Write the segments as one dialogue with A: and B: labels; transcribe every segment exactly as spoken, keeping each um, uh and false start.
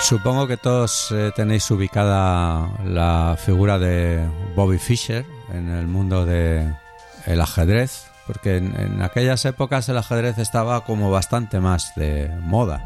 A: Supongo que todos eh, tenéis ubicada la figura de Bobby Fischer en el mundo del ajedrez, porque en, en aquellas épocas el ajedrez estaba como bastante más de moda.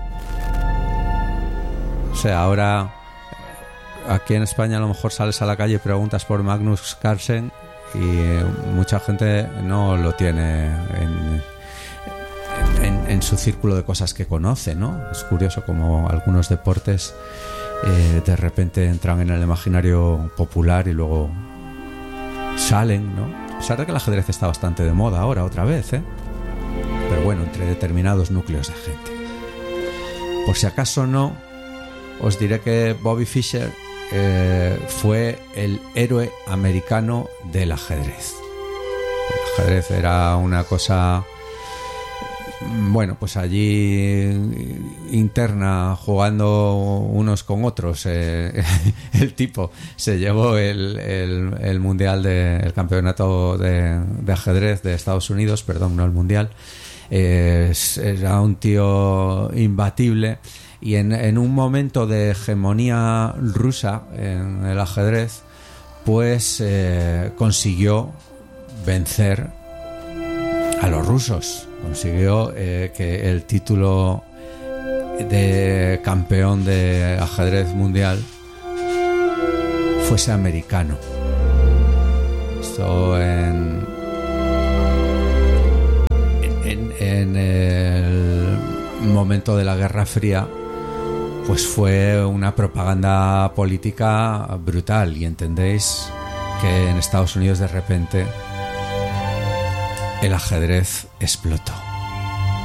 A: O sea, ahora aquí en España a lo mejor sales a la calle y preguntas por Magnus Carlsen y eh, mucha gente no lo tiene en, en, en su círculo de cosas que conoce, ¿no? Es curioso como algunos deportes eh, de repente entran en el imaginario popular y luego salen, ¿no? A pesar de que el ajedrez está bastante de moda ahora otra vez, ¿eh? Pero bueno, entre determinados núcleos de gente. Por si acaso no, os diré que Bobby Fischer eh, fue el héroe americano del ajedrez. El ajedrez era una cosa, bueno, pues allí interna, jugando unos con otros. Eh, el tipo se llevó el, el, el mundial, de, el campeonato de, de ajedrez de Estados Unidos, perdón, no el mundial. Eh, era un tío imbatible. Y en, en un momento de hegemonía rusa en el ajedrez, pues eh, consiguió vencer a los rusos. Consiguió eh, que el título de campeón de ajedrez mundial fuese americano. Esto en, en, en el momento de la Guerra Fría, pues fue una propaganda política brutal, y entendéis que en Estados Unidos de repente el ajedrez explotó.